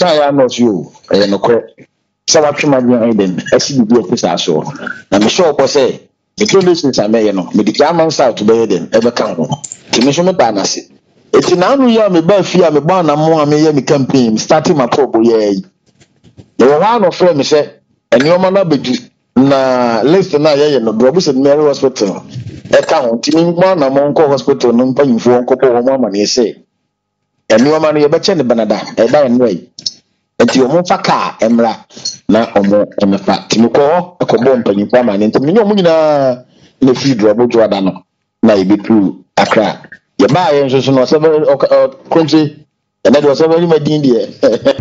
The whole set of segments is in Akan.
try am not you no correct so what you man Eden asi bi officer so na me sure ko say the donations are me no me the German south to be Eden e be kan ho ti me so me ba na se eti na anu ya me ba fi a me ba na mo a me ye me campaign starting my probo ye the one of friend me say enioma na bedu na list na ye no Drobu St. Mary Hospital e ka ho ti me mo na mo nko hospital no mpanyimfo nko ko mo ama na say enioma no ye be che ne banada e da enwe enti omo fa ka emra na omo emefa ti me ko e ko bo mpanyimfo ama ne enti me omo nyina na fi Drobu Joada no na e betu Accra ye ba ye nso no se country and that was very much in there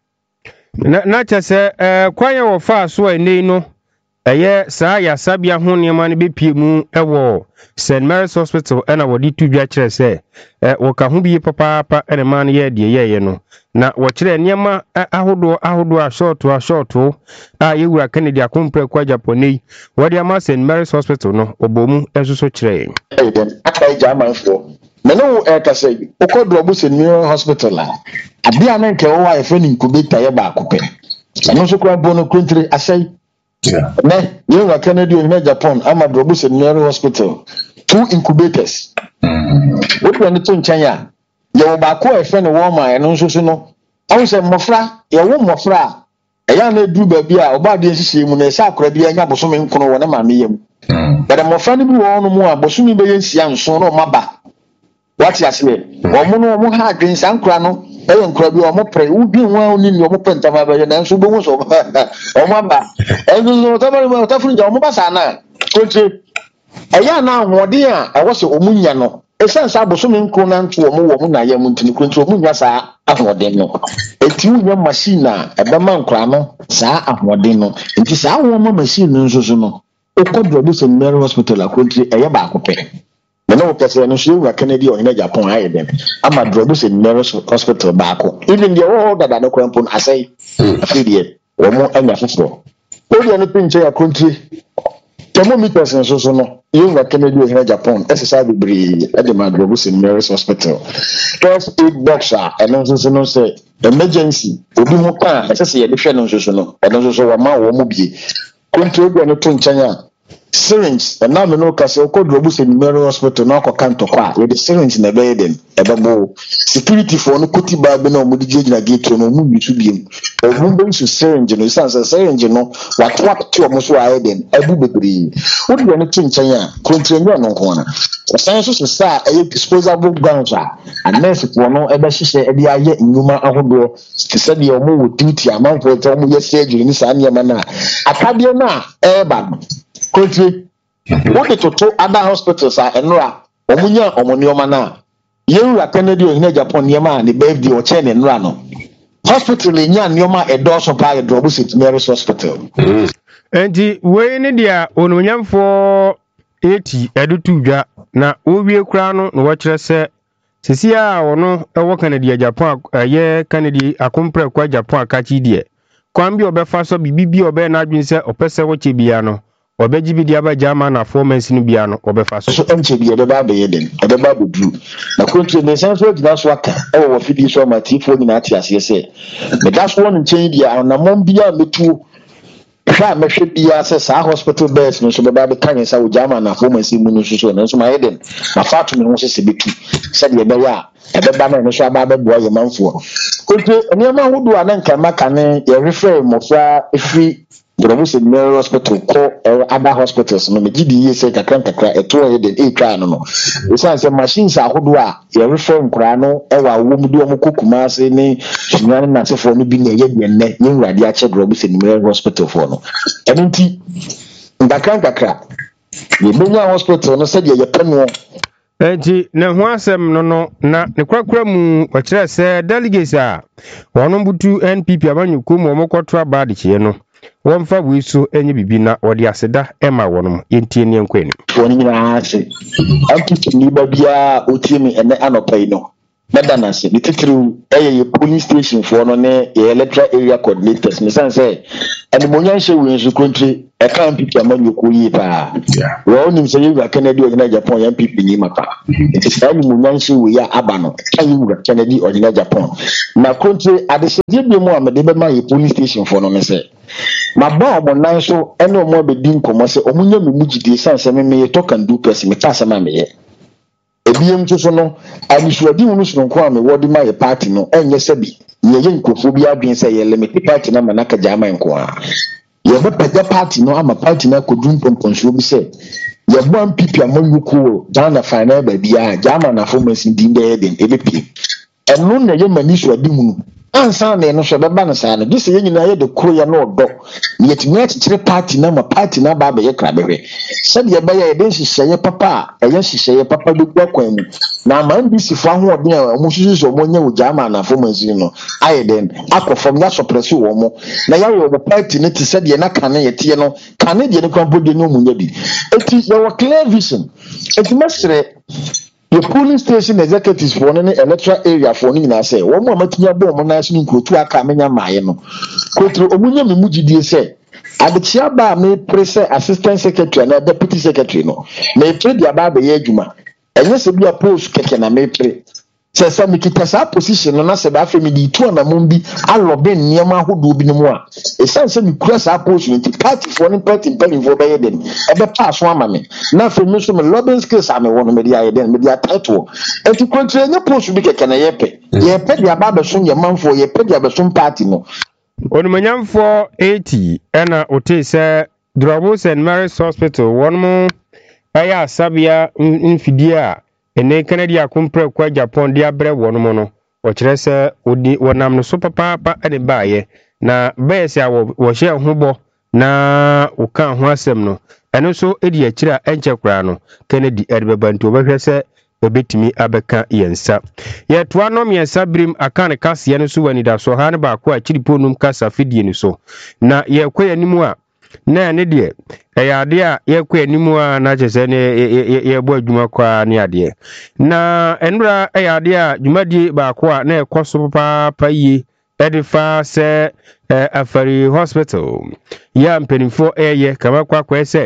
na chese kwanye wo fa so eni no eye saa ya sabia ho niema ne bepie mu ewo St. Mary's Hospital ena wodi tu bia kire se wo ka ho bi papa ene man ye de ye no na wo kire niema ahodo a short a yewura Kennedy akompre kwa Japonese wodi ama St. Mary's Hospital no obomu enso kire then aka German for me no ka say oko Drobu St. Mary Hospital la abia na nke wo wa friend incubator ye ba akopɛ no so kwa bono country asai ne yewura Kennedy in Japan ama Drobu St. Mary Hospital 2 incubators what when to nkyanya ye wo ba ko friend wo ma no so no awu se mofra ye wo mofra eya na edu ba bia oba de hihie mu na esa akora bia nya bosome nkono wo na ma me yam but mofra ni bi wo no mu a bosome be yensia nso no maba what you say wo no mo ha adwen sankora no eyo nkora bi wo mo pre ubi nwa oni ni wo mo pentama ba na nso bo ho so wo maba enzo no tabari mo tafuru ja wo ba sa na koche eya na ahode a ewo se omunya no esensa abosome nkono na nto wo mo na ya mu ntini koche omunya sa ahode no eti unya machine a ebema nkora no sa ahode no enti sa wo mo machine nso so no okodro St. Mary Hospital akontri eye ba akopɛ no person no show Kennedy or in Japan higher them ama Drobu St. Mary Hospital baako even the all that no kwampo asai afidie wo mo anya foforo o no pinche ya country thermometers so no you Kennedy or in Japan exercise be at the Drobu St. Mary Hospital first aid boxer and so no say emergency obi mo pa say ye de hwe no so no so wo ma wo mo bie country go no to nchanya syringe and now me no ka say ko Drobu St. Mary Hospital na ko kanto kwa with the syringe na be den ebebo security for no koti ba be na mo di gina gate no mu bisu biem o mu be su syringe no sansa syringe no what to mo so aye den ebu bebre wo di no chinchen ya kontrenya no ko na san so sa aye disposable gowns and nurse for no ebe hihye ebe aye nyuma ahodo ti se de o mo wo duty amanfo to mo ye surgery ni sa niam na akade na eba country what the to other hospitals are enra omunya omonioma na yewura Kennedy in Japan niema ni birthday o che ne nra no hospital nya nioma edoso pa Drobu St. Mary's Hospital enti we ne dia ononyamfo 80 edutu dwa na owie kura no wo kire se sisia ono ewo Kennedy Japan ye Kennedy akompre kwa Japan akachi die kwambi obefa so bibi obe na adwin se opese wo chebia no obeji bi dia ba jama na performance no bia no obefa so enche bi ebe ba be yeden ebe ba be dru na country ne sense we gina so aka e wo fidi so matifo nyina ati ase se me that's one nchen dia na mom bia metu hwa mehwe bia se sa hospital beds no so be ba be kan sa wo jama na performance mu no so no so ma yeden na fatu me ho se betu se de ebe ya ebe ba na no so aba be boa ye manfo country eniama hodo ananka maka ne ye refer mofra efi Drobu St. Mary Hospital ko other hospitals no me gidi ye say kakra eto ye den try no we say machines ahodo a ye refer nkura no e wa wo mu de o kokuma ase ni sunyan na sefo no bi na ye de ne ye nwade a che Drobu St. Mary Hospital for no enti kakra ye benya hospital no say ye peno enti ne ho asem no na ne kwakura mu o kire se delegates a wono butu NPP abanyuko mu o mokoto abade chie no wonfa wiso enye bibi na odi aseda ema wonom yentie ne enkwani woni nyina ase anti ni babia otiemi ene anopai no medana se bititiru eye police station for no ne electoral area coordinators me san say eni monyan hye wi nsu country I can't pick your money you pa. We only say you Kennedy or Japan yan people ni mapa. It is time munyanshi we ya abano. Can you Kennedy or Japan? Na country at the same time mo amede ma police station for no me say. Ma ba omo nan so ene omo be din komo say omunya me mugide sanse me talk and do person me ta sama me ye. Ebiem nso so no abisuadi hunu so nko ame wodi ma ye party no enye sabi ye nkofo bi adwen say ye limit party na manaka jama nko a ye be pagya party no ama party na kodun pomponso bi say ye bo ampipi amanyuko Ghana final ba bia jama na formansi din de den ebepi eno na ye mani so adi hunu ansa na eno so beba na sa no gise ye nyina ye de kro ye no odo ye timi akire party na ma party na ba be ye krabehwe said ye ba ye den hihye papa ye hihye papa bi gwa kwan mu na ma mbisi fo ho odin a mo susu so mo nya wo jama na formansi no aye den akofom ya suppress wo mo na ya wo party ne ti said ye na kan ye tie no kan ye ne kwa bodi no munya bi eti ye wo clear vision eti mesre the polling station executives for any electoral area for ni na say one more matinya bo mo na so nkotu aka menya maaye no kotro omunya me mugidie say adechia ba me press assistant secretary na deputy secretary no me pre dia ba be ye adwuma enye se bia post keke na me pre se me kita sa position no na se ba fe me di tu na mo bi alobe niam ahodo bi no mu a e se me kura sa post no party for ni party for be ye den e be pass one ama me na fe me so me lobbying skills am won me dia ye den me dia title e ti kontre nye post bi keke na ye pe dia ba be so ye manfo ye pe dia be so party no onumanyamfo 80 ena ote se Drobo St. Mary's Hospital one mo aya sabia mfidie ene Kennedy akompre kwa Japan dia bre wono mo no o kire se odi wonam no so papa ene baaye na bese a wo hye hobo na uka ho asem no eno so edi akira enche kura no Kennedy edbebantu obehwe se obetimi abeka yensa ye toa no miensa brim akane kase no so wani da so ha ne ba ko akiri ponum kasa fidie ni so na ye kwaya nimu a na ne de ade a ye kwaya nimu a na chese ne ye bo adwuma kwa ne ade na enura ade a dwumadi ba ko a na ekoso papa yi edifa se afari hospital ya mpenifo eye kama kwa kwese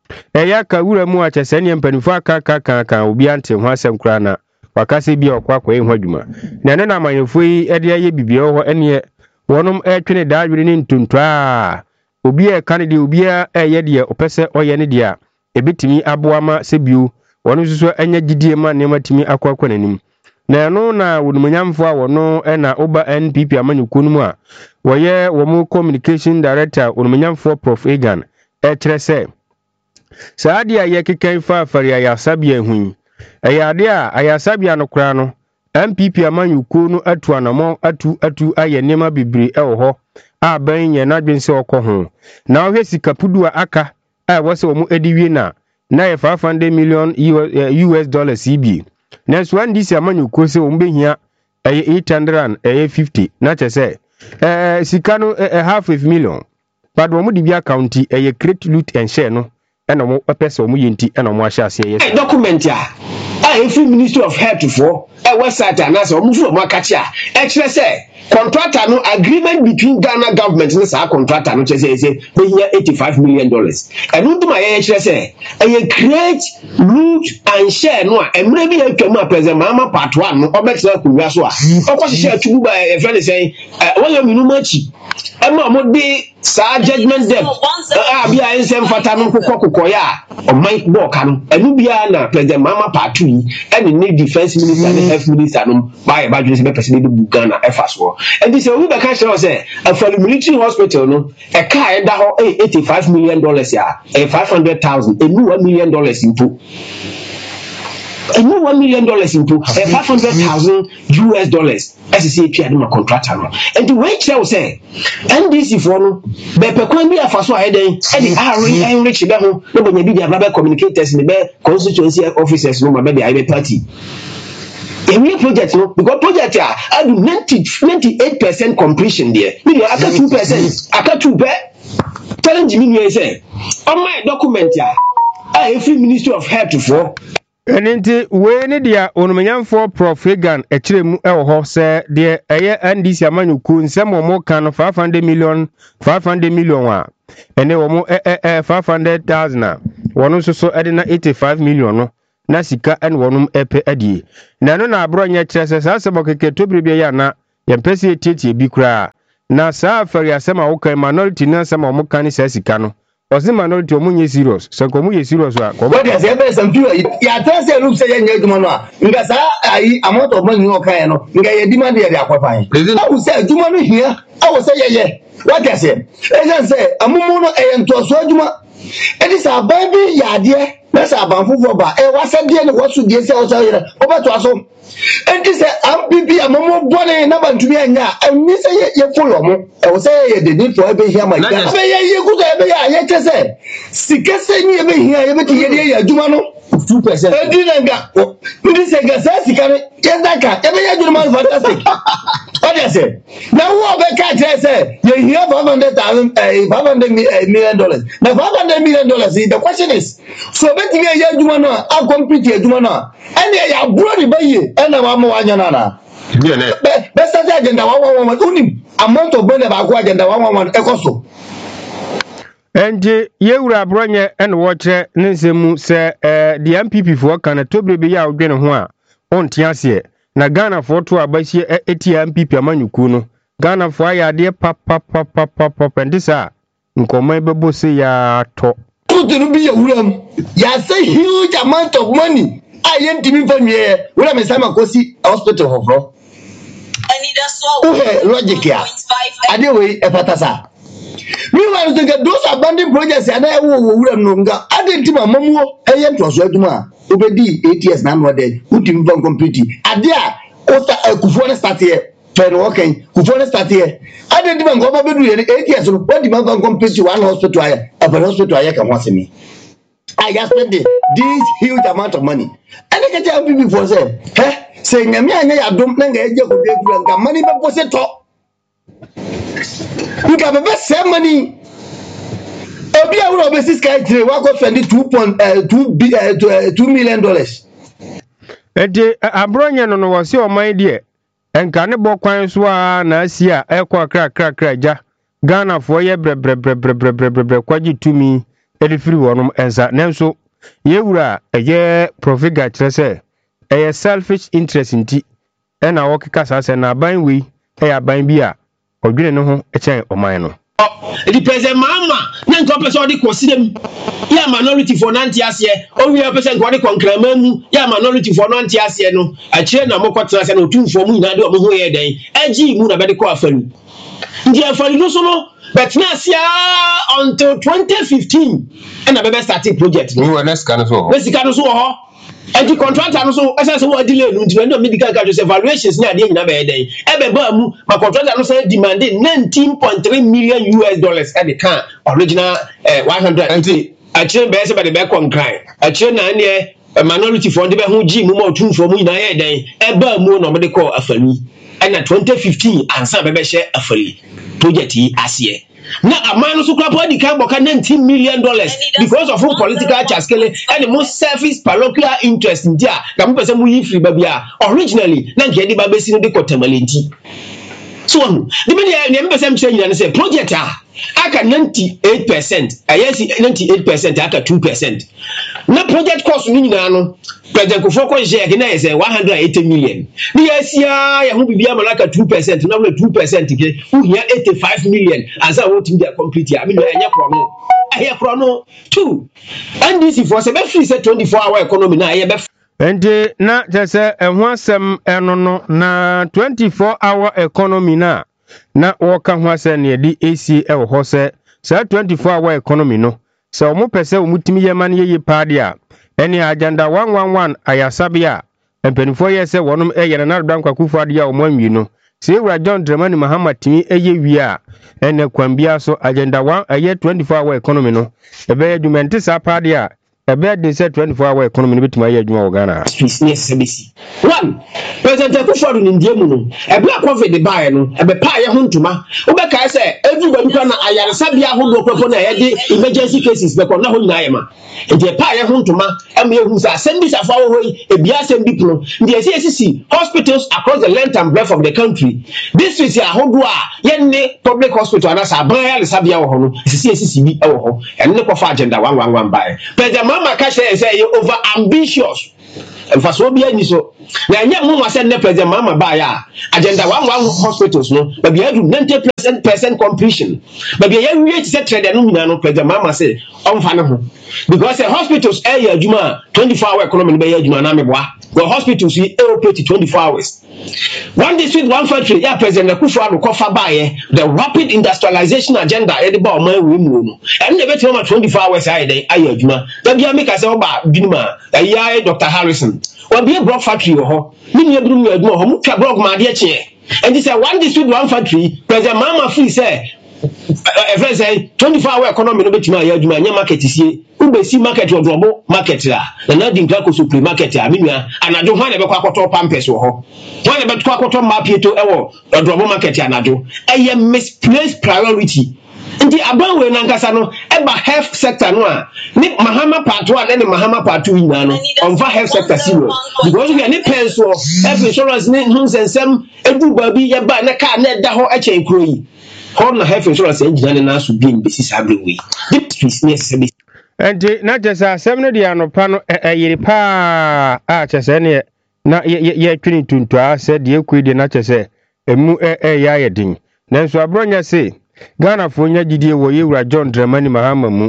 eya ka wura mu achese ne mpanifo aka obi ante ho asem kra na wakase bi okwa ho adwuma na ne na amanyefo yi ede aye bibie ho ene wonum etwene daadwere ne ntuntu a obi e kan de obi a eye de opese oye ne de a ebetimi aboama sebiu wonu suso anya gidie ma ne matimi akwa nanim na no na wonumunyamfo a wono na oba NPP amanyuko nu a woye womu communication director wonumunyamfo Prof Egan kire se saadi a yekekan fa afari ayasabia hu ayade a ayasabia no kra no MPP amanyuko no atu anamo atu aye nema bibiri ewo ho a ban ye na dwense okọ ho na ohwe sikapudu aka a wose wo mu ediwie na ye 500 million US dollars CB na so andisi amanyuko se wo mbehia aye 800 aye 50 na chese sika no half a million but wo mu di bi account aye create loot and share no ena mo pese mo yenti ena mo ahya ase yes document a every Ministry of Health for website anasa mo fu mo akachi a kire say contractor no agreement between Ghana government and sa contractor no say be here $85 million and no duma ye kire say e create root and share no emre bi atwa mu president mama part 1 no obetira kuwa so a okwose share tubu ba e friend say won yo minu machi ema mo de sa judgment debt bia ensem fata no kokoko ya o mic book kan enu bia na president mama part 2 and the defense minister and health minister no buy ba dwese be person dey bu Ghana efaso and this we be can say for the military hospital no e ka e da ho $85 million ya $500,000 enu $1 million into $1 million into $500,000 US dollars as you see my contractor no and the way tell say NDC for no be pekwan bi afaso aheden e di are enrich be ho no be bi dia communicators ni be constituency officers no ma be dia party a project no because project are 98% completion there maybe aka 2% aka 2% challenge me say on my document every Ministry of Health for enenti we ne dia onumanyamfo Prof Egan ekiremu ewo ho se de eye NDC amanyuku nsem mo kan $500 million a ene wo mo 500,000 a wono nso so ede na 85 million no na sika en wonum epe adie na no na abro nya kire se sa asem okeke tobire bia ya na yempese etietie bi kura na sa afari asem a wokan minority na asem a mo kan sa sika no osi minority omunye serious so ko munye serious a ko what is ebe some people ya tell say look say nya adwuma no a nga sa ayi amount of money no kan no nga ye demand ye akwapan I will say adwuma no hia I will say ye what is it e say amumu no e nto so adwuma it is a baby yade na sa banfofo ba e wasade ne wasu die say o say obato aso and this MPP amomo bone na bantumi anya emi say ye follow mo e wo say ye the need for ebe here my God ebe ye kuto ebe ye chese sike se ni ebe here ye beti ye adwuma no 2% edi nanga ndi se ga sa sika no yes that ka ebe ye adwuma fantastic what you say now who be ka chese ye here $500 million now $500 million the question is so beti ye adwuma no a complete adwuma no and ya bro the baye and wa mo anya na best agenda 111 unim amount of money ba ko agenda 111 ekoso enje yewura bronye en wo kire ne nsemu se the MPP fo kan tobre bi ya odwene ho a onte ase na Ghana fo to abahie eti MPP amanyuku no Ghana fo ayade pap ndisa nkoman bebo se ya to to be yewuram ya say huge amount of money ayentimi famie wura me sama kosi hospital hofro okay logic ya ade we epatasa we want to get those abandoned projects and I wo wura no nga ade ntima mamuo eyento so aduma obedi 8 years na no de utimi van complete ade a osa kufuo ne start here fen working kufuo ne start here ade ntima ngo ba bedu 8 years no what the van complete one hospital aya a hospital aya kan wasemi I just spent this huge amount of money. And I can tell people for say, say nyame anya ya dom na nga eje ko de fura nka money be pose to. Nka be say money. Obi a wuro be sky trade wa go spend $2 million. Ede abronye no wose oman de enka ne bokwan so a na asia ekwa kra ja Ghana fo ye bre kwaji tumi edifiri wonum ensa nenso yewura eye profiga kyerese eye selfish interest nti ena wokeka sase na ban wi eye ban bi a odwene ne ho echen oman no the president mama na nko person dey consider ya minority for nanti ase o wi person nko dey konkrama mu ya minority for nanti ase no a kire na mokwatra ase na otumfo mu ina de o mo ho ye den agi mu na be de ko afanu ndi afanu no so no but now until 2015 and a baby starting project we were next kind of so and the contractor no so as what delay no the medical card evaluations na dey na be den e be ba mu my contractor no say demanding $19.3 million at the can original 100 actually be say by the back on cry actually na ne minority for the be hu gi mu ma otumfo mu ina ye den e ba mu no me de call afani and 2015 ansa be share afali project yi asiye na amano so kwapa di kan boka $19 million because of political chaskele and the most selfish parochial interest in dia na mo pese mu yi free babia originally na nke di babesi no de kotamalenti so the media na mo pese m say nyina say project aka 98% ayesi 98% aka 2% na project cost ni nyina no president Kufuor ko share ke na yes 180 million ni asia ya hu bibia malaka 2% na 2% ke uhia 85 million asa what in their complete ya me anya krono 2 and this for say be free say 24-hour economy na ye be ende na jese ehun asem eno no na 24-hour economy na woka ho asem ne di AC e wo ho se 24-hour economy no se o mo pese o mutimi ye man ye paade a eni agenda 111 ayasabia empenifo ye se wonum eyere na dan kwakufu ade a o mo anwi no se ewura John Dramani Mahama timi eye wi a ene kwambia so agenda 1 aye 24-hour economy no ebe adwumenti sa paade a bed they said 24-hour economy bit my Ghana. One, President Akufo-Addo in Diamuno, a black coffee the buyer, a pie huntuma. Obeka say, everybody can Ayarasabia who go propon emergency cases, but not Naima. And the pie huntuma, and we who are sending a far away, a BSM people, the SCC hospitals across the length and breadth of the country. This is a Hodua, Yenne public hospital, and as a Brian Sabia Hono, CCCB, and look of agenda 111 by. But the Mama Cash say over ambitious. And for so be any so. Now, young woman said, President Mama Baya, agenda 11 hospitals, no, but we have 90% completion. But we have yet set trade and no President Mama said, on Fanaho. Because the hospitals, area Juma, 24-hour economy by Juma Namibwa, the hospitals we operate 24 hours. One district, one factory, yeah, President Akufo-Addo Kofa Baye, the rapid industrialization agenda, Ediba Oman, and the better 24 hours a day, Ayajuma. Then you make us about Bima, a year, Dr. Harrison. Well, be a broad factory, many of them are more, blog my dear chair. And this is one district, one factory, President Mama Free say, if I say 24-hour economy, no bet my Yajuma, market is here. See market or global market la na di nkrako supermarket a menua anajo ho na be kwakoto pampers wo ho na be kwakoto mapieto ewo global market anajo eye misplaced priority nti abanwe na nkasa no eba health sector no a ni Mahama part 1 and Mahama part 2 nyina no onfa health sector serious because we any pens so health insurance ni hunsensem edu babi ye ba na ka na da ho achen kro yi ho na health insurance engineer na so bi mbesi sabre we business And not just a 70 ano pano yiri pa chese ne na ye twini tuntu a said ye kwidi na chese emu ya yedin nanso abronya se Ghana fo nya gidie wo yewura John Dramani Mahama mu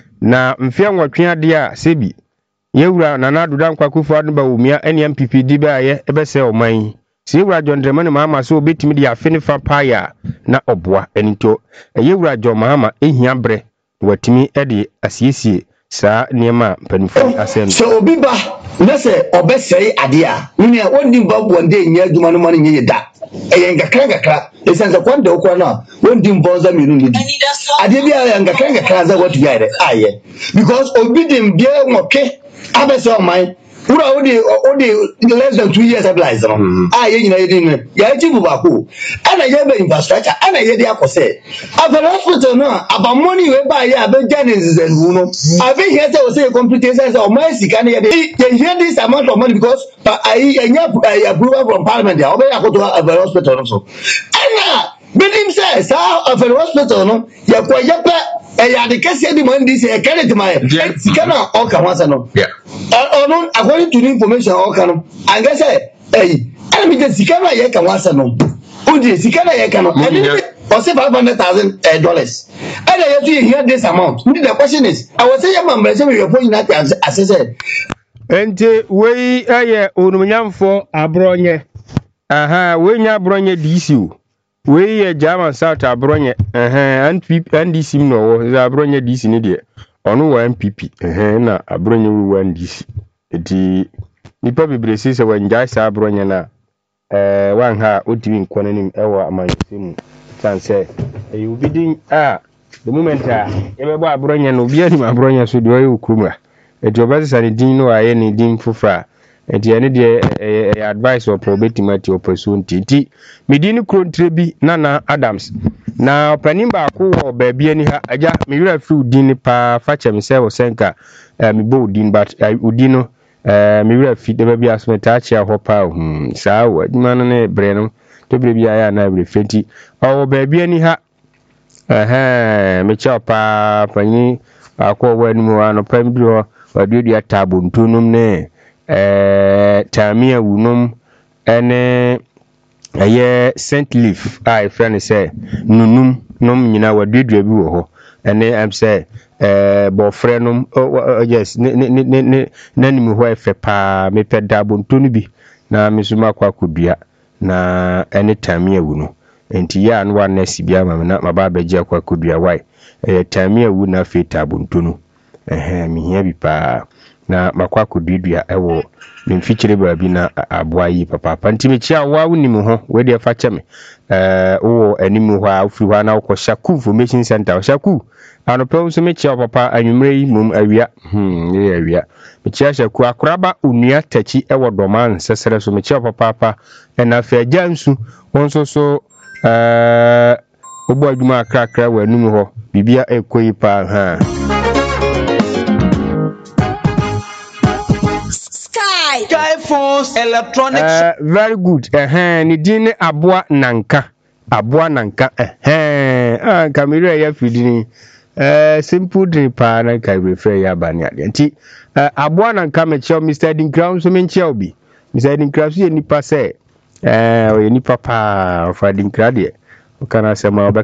na mfia nwatwe ade a sebi yewura Nana Addo Akufo-Addo ba wumia NMPP di ba ye ebese oman se yewura John Dramani Mahama so obetimi dia afene fa paya na obwa enito yewura John Mahama ehia bre watimi ede asiesie sa niema panifo asem so obiba na se obesei ade a ni woni mbabo nde nya adwuma no mane nye da ngakra esenza kwande okwa na wondi mbonza minu ni ade bia ngakra za what bia aye because obidim bia nwoke abese omai ura odi less than 2 years stabilize no aye nyina yedin ya chibu bako ana ye be infrastructure ana ye dey akose after hospital no aba money we buy ya be janins and who no abi here say we say computation say o my sika na ye hear this amount of money because I approval from parliament ya obe akoto after hospital no so ana bidim say sa after hospital no ya kwa yepe ya de kese di man this e carry to my sika na o ka wansa no no according to the information o ka no anga say and me the sika na ye ka wansa no o di sika na ye ka no or say $500,000 and I have to hear this amount. The question is, I was saying, I'm going to point that as I said. And we are Unumunyam for Abronye. Aha, we nya Bronye DC. We German South Abronye. And DC no, the Abronye DC ni onu wa MPP. Na Abronye wa DC. Eti nipa bebre se wa njai sa Abronye na wan ha otimi nkwana nim ewa amanyesimu. Say you be doing the moment everybody Abronya no be any Abronya so do you kuma et your best and dino I any dim for fra et the any advice or probate or pursue titi medini trebi Nana Adams now penimba ko baby any aja me refu din pa fache me se wo senka me bo din but udino me refi the baby asmeta chia hopa sa wo man ne breno to baby aya na every fenti o baby ani ha me chapa panyi akọ wani mu ano pambiro wadudi atabuntunum ne tamia wunum ene aye Saint Leaf I friend say nunum num nyina wadudi bi wo ho ene am say bofrenum yes ne nanimu ho efe pa me pedabuntu bi na misuma kwa kudua na anytime awu no enti ya no one sibia na maba beje kwa kudua wai time awu na feta buntu no mihia bi pa na makwa kodudua ewo memfikyire baabi na aboa yi papa ntimechia wa wonim ho we de fa kyeme wo anim ho a ofiri ho na wo Shaku Information Center Shaku anopɛ so mechia papa anwumre yi mum awia ye awia mechia Shaku akoraba onua tachi ewo doman sesere so mechia papa na fa agya nsu wonso so obo adwuma akrakra wa anum ho bibia ekoyi pa ha Sky Force Electronics. Very good. Ni dini aboa nanka. Kamera ya fidini. Simple drink pa na kai refer ya bani ade. Nti aboa nanka me chew Mr. Dinkra so me chew bi. Mr. Dinkra so ye nipa se. Ye nipa pa of Dinkra de. Kana sema